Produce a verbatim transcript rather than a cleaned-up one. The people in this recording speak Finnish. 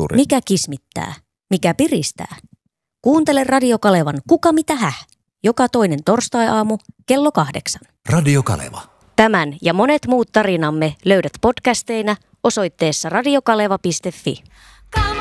kulttuuri. Mikä kismittää? Mikä piristää? Kuuntele Radio Kalevan Kuka mitä häh? Joka toinen torstai-aamu kello kahdeksan. Radio Kaleva. Tämän ja monet muut tarinamme löydät podcasteina osoitteessa radiokaleva piste fi.